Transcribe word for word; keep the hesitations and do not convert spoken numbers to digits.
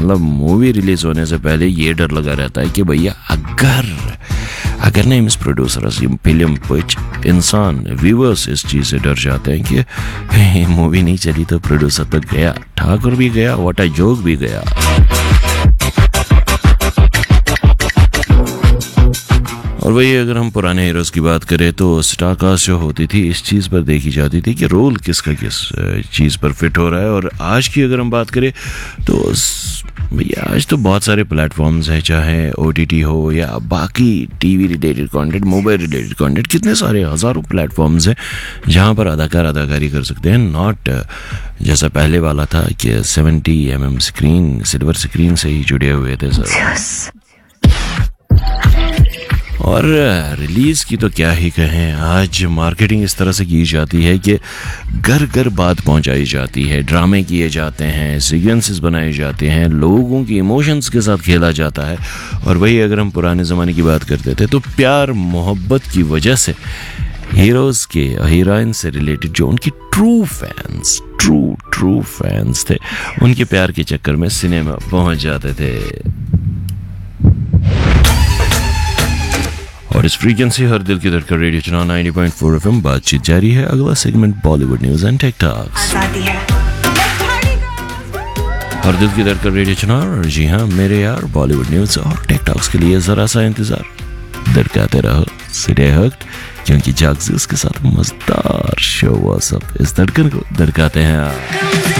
मतलब movie release होने से पहले ये डर लगा रहता है कि भैया अगर अगर नहीं मिस प्रोड्यूसर्स ये फिल्म कुछ इंसान व्यूअर्स इस चीज़ से डर जाते हैं कि मूवी नहीं चली तो प्रोड्यूसर तो गया, ठाकुर भी गया, वाटा जोग भी गया। और वही अगर हम पुराने हीरोज की बात करें तो स्टार कास्ट जो होती थी इस चीज़ पर देखी जाती थी कि रोल किसका किस चीज़ पर फिट हो रहा है। और आज की अगर हम बात करें तो भैया आज तो बहुत सारे प्लेटफॉर्म्स हैं, चाहे ओटीटी हो या बाकी TV related content, mobile related content, कितने सारे हज़ारों प्लेटफॉर्म्स हैं जहां पर अदाकार अदाकारी कर सकते हैं। नॉट जैसा पहले वाला था कि seventy M M screen, silver screen से ही जुड़े हुए थे सर। और रिलीज़ की तो क्या ही कहें, आज मार्केटिंग इस तरह से की जाती है कि घर घर बात पहुंचाई जाती है, ड्रामे किए जाते हैं, सीक्वेंसेस बनाए जाते हैं, लोगों की इमोशंस के साथ खेला जाता है। और वही अगर हम पुराने ज़माने की बात करते थे तो प्यार मोहब्बत की वजह से हीरोज़ के, हीरोइन से रिलेटेड जो उनकी true fans true true fans थे, उनके प्यार के चक्कर में सिनेमा पहुंच जाते थे। और इस फ्रीक्वेंसी हर दिल की धड़कन रेडियो चुनाव नाइंटी पॉइंट फोर एफएम बातचीत जारी है। अगला segment Bollywood news and tech talks. हर दिल की धड़कन रेडियो चुनाव, जी हाँ मेरे यार, बॉलीवुड न्यूज और टेक टॉक्स के लिए जरा सा इंतजार, धड़काते रहो, स्टे हक्ड, क्योंकि जागज़ूस के साथ मजेदार शो व्हाट्सएप इस धड़कन को धड़काते हैं।